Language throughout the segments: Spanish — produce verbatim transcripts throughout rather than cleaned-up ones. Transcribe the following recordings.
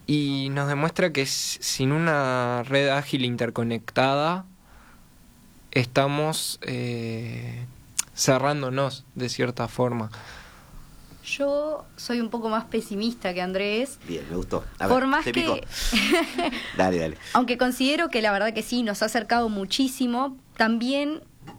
y nos demuestra que s- sin una red ágil interconectada estamos eh, cerrándonos de cierta forma. Yo soy un poco más pesimista que Andrés. Bien, me gustó. A Por ver, más te picó. que... Dale, dale. Aunque considero que la verdad que sí, nos ha acercado muchísimo, también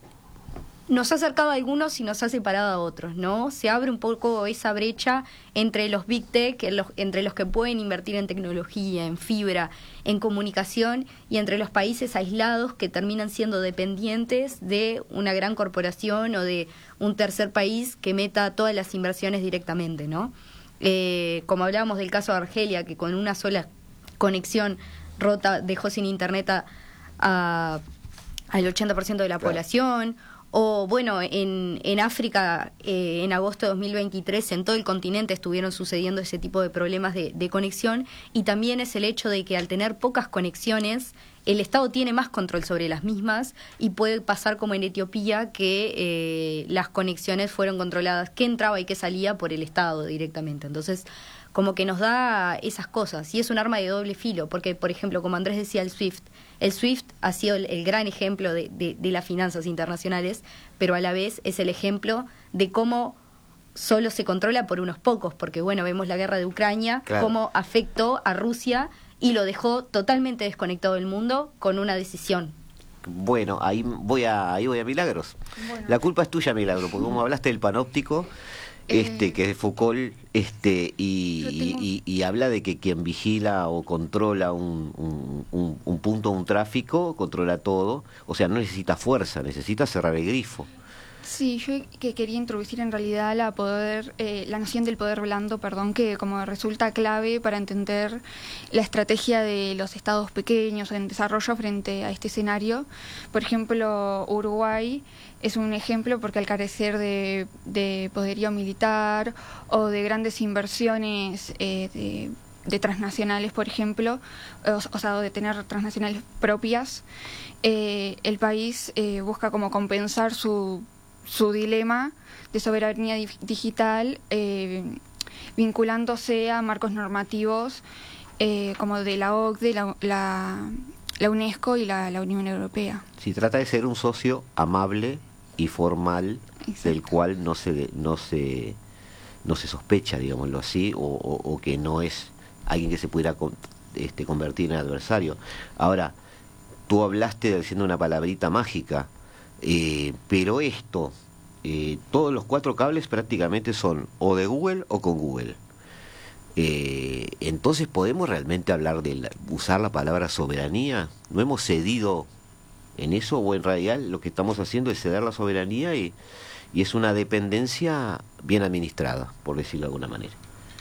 nos ha acercado a algunos y nos ha separado a otros, ¿no? Se abre un poco esa brecha entre los big tech, en los- entre los que pueden invertir en tecnología, en fibra, en comunicación, y entre los países aislados que terminan siendo dependientes de una gran corporación o de un tercer país que meta todas las inversiones directamente, ¿no? Eh, como hablábamos del caso de Argelia, que con una sola conexión rota dejó sin internet a, a- al ochenta por ciento de la Claro. población. O bueno, en, en África, eh, en agosto de dos mil veintitrés, en todo el continente estuvieron sucediendo ese tipo de problemas de, de conexión, y también es el hecho de que al tener pocas conexiones, el Estado tiene más control sobre las mismas, y puede pasar como en Etiopía, que eh, las conexiones fueron controladas, qué entraba y qué salía por el Estado directamente. Entonces, como que nos da esas cosas, y es un arma de doble filo, porque, por ejemplo, como Andrés decía, el SWIFT, el SWIFT ha sido el, el gran ejemplo de, de, de las finanzas internacionales, pero a la vez es el ejemplo de cómo solo se controla por unos pocos, porque bueno, vemos la guerra de Ucrania, Claro. cómo afectó a Rusia y lo dejó totalmente desconectado del mundo con una decisión. Bueno, ahí voy a, ahí voy a Milagros. Bueno. La culpa es tuya, Milagro, porque como hablaste del panóptico, este, Eh, que es Foucault, este, y, yo y, tengo- y- y habla de que quien vigila o controla un, un, un, un punto, un tráfico, controla todo. O sea, no necesita fuerza, necesita cerrar el grifo. Sí, yo que quería introducir en realidad la poder, eh, la noción del poder blando, perdón, que como resulta clave para entender la estrategia de los estados pequeños en desarrollo frente a este escenario. Por ejemplo, Uruguay es un ejemplo porque al carecer de, de poderío militar o de grandes inversiones eh, de, de transnacionales, por ejemplo, o, o sea, de tener transnacionales propias, eh, el país eh, busca como compensar su su dilema de soberanía di- digital eh, vinculándose a marcos normativos eh, como de la O C D E, la, la, la UNESCO y la, la Unión Europea. Si trata de ser un socio amable y formal, Exacto. del cual no se de- no se no se sospecha, digámoslo así, o, o- o que no es alguien que se pudiera con- este, convertir en adversario. Ahora, tú hablaste diciendo una palabrita mágica, eh, pero esto, eh, todos los cuatro cables prácticamente son o de Google o con Google. Eh, entonces, ¿podemos realmente hablar de la- usar la palabra soberanía? ¿No hemos cedido en eso, o en realidad lo que estamos haciendo es ceder la soberanía y, y es una dependencia bien administrada, por decirlo de alguna manera?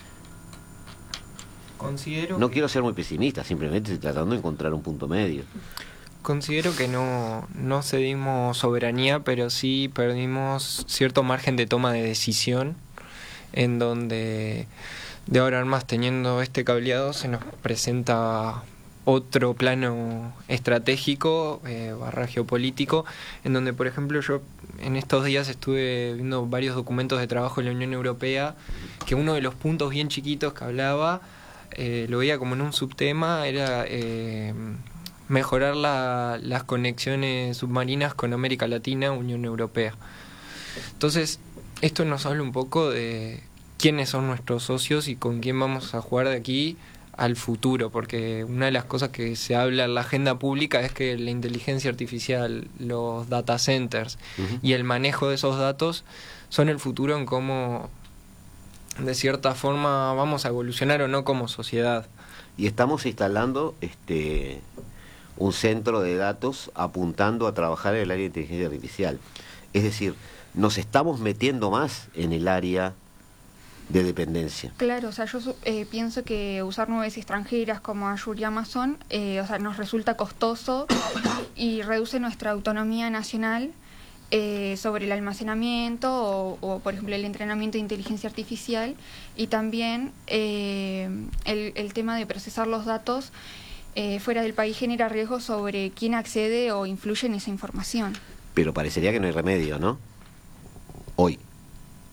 Considero No que- quiero ser muy pesimista, simplemente estoy tratando de encontrar un punto medio. Considero que no, no cedimos soberanía, pero sí perdimos cierto margen de toma de decisión, en donde de ahora en más, teniendo este cableado, se nos presenta otro plano estratégico, eh, barra geopolítico, en donde, por ejemplo, yo en estos días estuve viendo varios documentos de trabajo de la Unión Europea, que uno de los puntos bien chiquitos que hablaba, eh, lo veía como en un subtema, era eh, mejorar la, las conexiones submarinas con América Latina, Unión Europea. Entonces, esto nos habla un poco de quiénes son nuestros socios y con quién vamos a jugar de aquí al futuro, porque una de las cosas que se habla en la agenda pública es que la inteligencia artificial, los data centers Ujú. y el manejo de esos datos son el futuro en cómo, de cierta forma, vamos a evolucionar o no como sociedad. Y estamos instalando este un centro de datos apuntando a trabajar en el área de inteligencia artificial. Es decir, nos estamos metiendo más en el área de dependencia. Claro, o sea, yo su- eh, pienso que usar nubes extranjeras como Azure y Amazon, eh, o sea, nos resulta costoso y reduce nuestra autonomía nacional eh, sobre el almacenamiento o, o, por ejemplo, el entrenamiento de inteligencia artificial, y también eh, el, el tema de procesar los datos eh, fuera del país genera riesgos sobre quién accede o influye en esa información. Pero parecería que no hay remedio, ¿no? Hoy.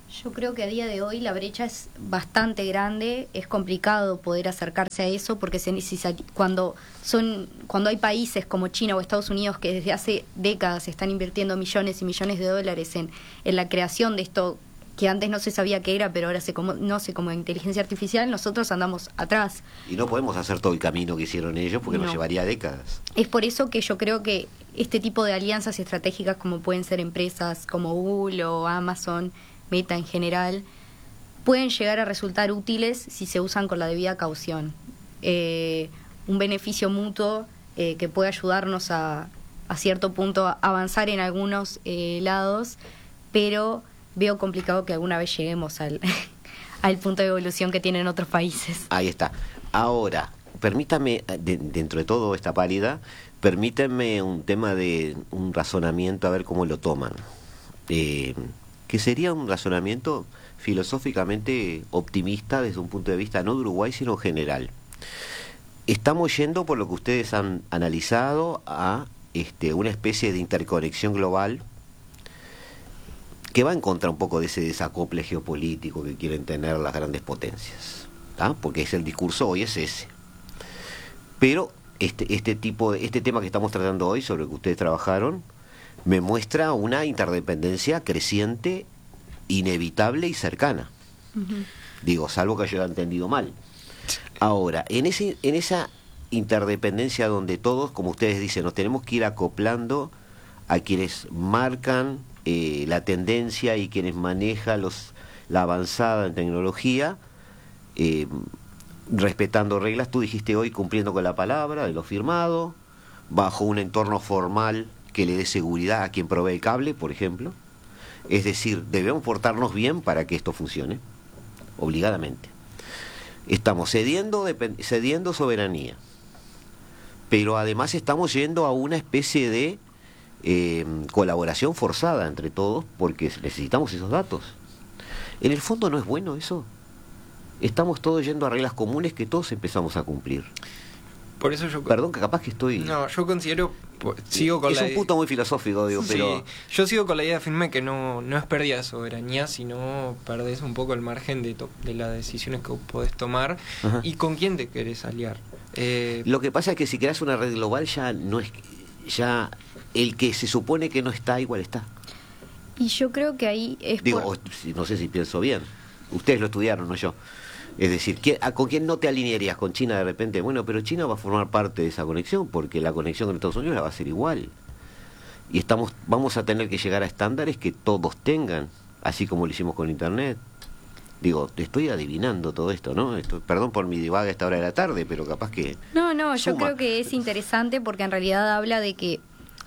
Yo creo que a día de hoy la brecha es bastante grande, es complicado poder acercarse a eso porque se necesita, cuando son cuando hay países como China o Estados Unidos que desde hace décadas están invirtiendo millones y millones de dólares en, en la creación de esto que antes no se sabía qué era, pero ahora se conoce como inteligencia artificial, nosotros andamos atrás. Y no podemos hacer todo el camino que hicieron ellos porque no. nos llevaría décadas. Es por eso que yo creo que este tipo de alianzas estratégicas como pueden ser empresas como Google o Amazon, Meta en general, pueden llegar a resultar útiles si se usan con la debida caución. Eh, un beneficio mutuo eh, que puede ayudarnos a, a cierto punto a avanzar en algunos eh, lados, pero veo complicado que alguna vez lleguemos al, al punto de evolución que tienen otros países. Ahí está. Ahora, permítame, de, dentro de todo esta pálida, permítame un tema de un razonamiento, a ver cómo lo toman. Eh, que sería un razonamiento filosóficamente optimista desde un punto de vista no de Uruguay, sino general. Estamos yendo, por lo que ustedes han analizado, a este, una especie de interconexión global que va en contra un poco de ese desacople geopolítico que quieren tener las grandes potencias, ¿tá? Porque es el discurso hoy es ese. Pero este, este tipo de, este tema que estamos tratando hoy, sobre el que ustedes trabajaron, me muestra una interdependencia creciente, inevitable y cercana. Uh-huh. Digo, salvo que yo haya entendido mal. Ahora, en ese, en esa interdependencia donde todos, como ustedes dicen, nos tenemos que ir acoplando a quienes marcan eh, la tendencia y quienes manejan los, la avanzada en tecnología, eh, respetando reglas, tú dijiste hoy, cumpliendo con la palabra de lo firmado, bajo un entorno formal que le dé seguridad a quien provee el cable, por ejemplo. Es decir, debemos portarnos bien para que esto funcione, obligadamente. Estamos cediendo, cediendo soberanía, pero además estamos yendo a una especie de eh, colaboración forzada entre todos, porque necesitamos esos datos. En el fondo no es bueno eso. Estamos todos yendo a reglas comunes que todos empezamos a cumplir. Por eso yo... Perdón, que capaz que estoy... No, yo considero... Sigo con es la un punto muy filosófico, digo, sí, pero... Yo sigo con la idea firme que no, no es pérdida de soberanía, sino perdés un poco el margen de, to de las decisiones que podés tomar. Ajá. Y con quién te querés aliar. Eh... Lo que pasa es que si creas una red global ya no es... ya el que se supone que no está, igual está. Y yo creo que ahí es... Digo, por... o, no sé si pienso bien. Ustedes lo estudiaron, no yo. Es decir, ¿con quién no te alinearías? ¿Con China de repente? Bueno, pero China va a formar parte de esa conexión, porque la conexión con Estados Unidos la va a ser igual. Y estamos vamos a tener que llegar a estándares que todos tengan, así como lo hicimos con Internet. Digo, te estoy adivinando todo esto, ¿no? Esto, perdón por mi divaga a esta hora de la tarde, pero capaz que... No, no, yo suma. Creo que es interesante porque en realidad habla de que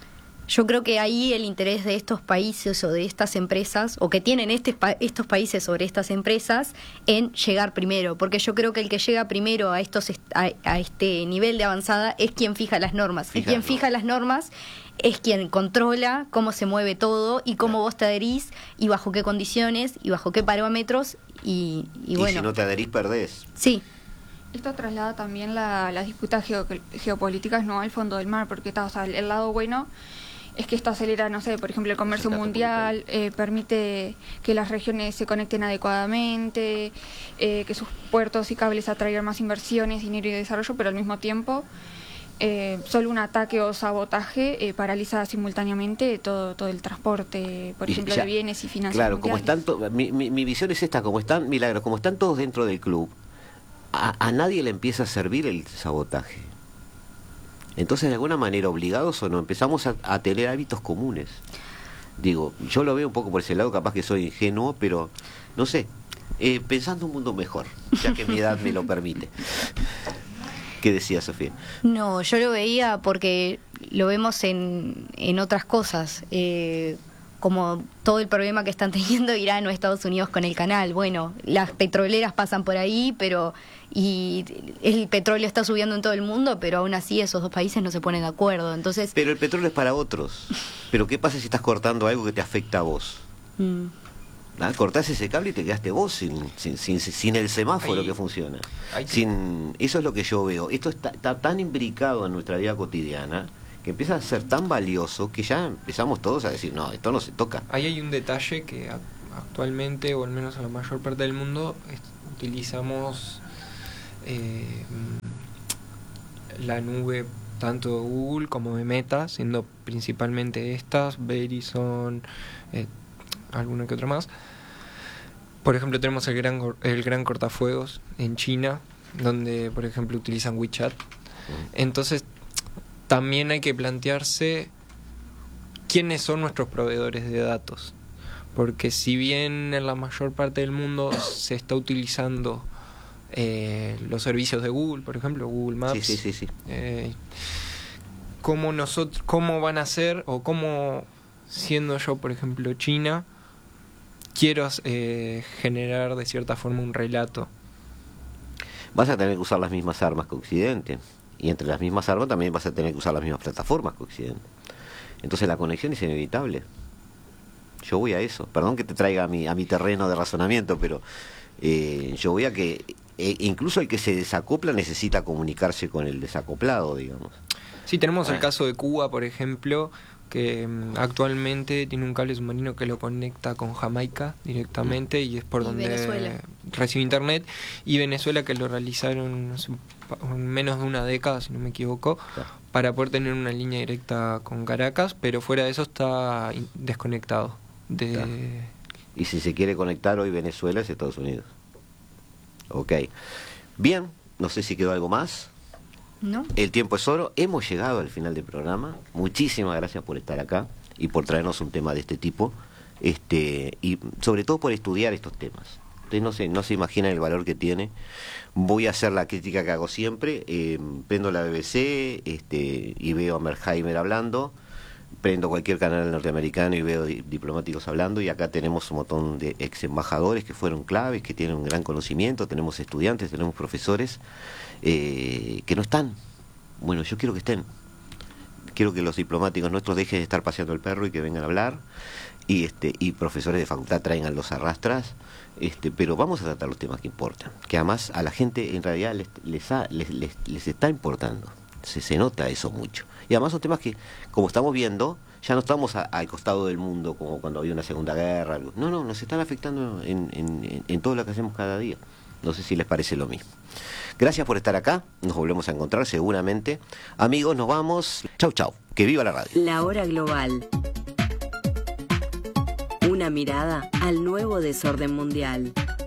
yo creo que ahí el interés de estos países o de estas empresas, o que tienen este, estos países sobre estas empresas, en llegar primero. Porque yo creo que el que llega primero a estos a, a este nivel de avanzada es quien fija las normas. Fija, y quien no. fija las normas es quien controla cómo se mueve todo y cómo vos te adherís y bajo qué condiciones y bajo qué parámetros. Y, y, bueno. Y si no te adherís, perdés. Sí. Esto traslada también la, las disputas geo, geopolíticas no al fondo del mar, porque está, o sea, el, el lado bueno es que esto acelera, no sé, por ejemplo, el comercio mundial, eh, permite que las regiones se conecten adecuadamente, eh, que sus puertos y cables atraigan más inversiones, dinero y desarrollo, pero al mismo tiempo eh, solo un ataque o sabotaje eh, paraliza simultáneamente todo todo el transporte, por ejemplo, ya, de bienes y finanzas. Claro, mundiales. como están, to mi, mi, mi visión es esta, como están, Milagros, como están todos dentro del club, a, a nadie le empieza a servir el sabotaje. Entonces, de alguna manera, obligados o no, empezamos a, a tener hábitos comunes. Digo, yo lo veo un poco por ese lado, capaz que soy ingenuo, pero no sé, eh, pensando un mundo mejor, ya que mi edad me lo permite. ¿Qué decía Sofía? No, yo lo veía porque lo vemos en, en otras cosas, eh, como todo el problema que están teniendo Irán o Estados Unidos con el canal. Bueno, las petroleras pasan por ahí, pero y el petróleo está subiendo en todo el mundo, pero aún así esos dos países no se ponen de acuerdo. Entonces, pero el petróleo es para otros. Pero ¿qué pasa si estás cortando algo que te afecta a vos? Mm. ¿Ah? Cortás ese cable y te quedaste vos sin, sin, sin, sin el semáforo ahí, que funciona. Sin, eso es lo que yo veo. Esto está, está tan imbricado en nuestra vida cotidiana que empieza a ser tan valioso que ya empezamos todos a decir, no, esto no se toca. Ahí hay un detalle que actualmente, o al menos en la mayor parte del mundo, es, utilizamos eh, la nube tanto de Google como de Meta, siendo principalmente estas, Verizon, eh, alguna que otra más. Por ejemplo, tenemos el gran, el gran cortafuegos en China, donde, por ejemplo, utilizan WeChat. Entonces, también hay que plantearse quiénes son nuestros proveedores de datos. Porque si bien en la mayor parte del mundo se está utilizando eh, los servicios de Google, por ejemplo, Google Maps, Sí, sí, sí, sí. eh, ¿cómo, nosotros, ¿cómo van a ser, o cómo, siendo yo, por ejemplo, China, quiero eh, generar de cierta forma un relato? Vas a tener que usar las mismas armas que Occidente, y entre las mismas armas también vas a tener que usar las mismas plataformas que Occidente. Entonces la conexión es inevitable. Yo voy a eso. Perdón que te traiga a mi, a mi terreno de razonamiento, pero eh, yo voy a que eh, incluso el que se desacopla necesita comunicarse con el desacoplado, digamos. Sí, tenemos Ah. el caso de Cuba, por ejemplo, que mm, actualmente tiene un cable submarino que lo conecta con Jamaica directamente, y es por Y donde Venezuela. recibe internet, y Venezuela, que lo realizaron hace un pa- en menos de una década, si no me equivoco, Claro. para poder tener una línea directa con Caracas, pero fuera de eso está in- desconectado de... Claro. Y si se quiere conectar hoy Venezuela es Estados Unidos. Ok. Bien, no sé si quedó algo más. ¿No? El tiempo es oro. Hemos llegado al final del programa. Muchísimas gracias por estar acá y por traernos un tema de este tipo. Este, y sobre todo por estudiar estos temas. Ustedes no se, no se imaginan el valor que tiene. Voy a hacer la crítica que hago siempre. Eh, prendo la B B C este, y veo a Merkheimer hablando. Prendo cualquier canal norteamericano y veo di- diplomáticos hablando, y acá tenemos un montón de ex embajadores que fueron claves, que tienen un gran conocimiento, tenemos estudiantes, tenemos profesores eh, que no están. Bueno, yo quiero que estén. Quiero que los diplomáticos nuestros dejen de estar paseando el perro y que vengan a hablar, y este y profesores de facultad traigan los arrastras, este pero vamos a tratar los temas que importan, que además a la gente en realidad les, les, ha- les, les, les está importando. Se, se nota eso mucho. Y además son temas que, como estamos viendo, ya no estamos a- al costado del mundo como cuando había una segunda guerra. algo. No, no, nos están afectando en, en, en- en todo lo que hacemos cada día. No sé si les parece lo mismo. Gracias por estar acá. Nos volvemos a encontrar seguramente. Amigos, nos vamos. Chau, chau. Que viva la radio. La hora global. Una mirada al nuevo desorden mundial.